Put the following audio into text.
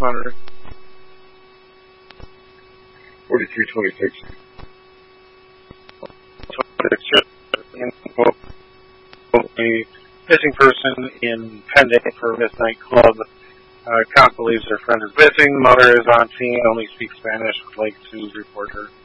monitoring. 4326. A missing person in Pending for Midnight Club. Cop believes their friend is missing. Mother is on scene, only speaks Spanish, would like to report her.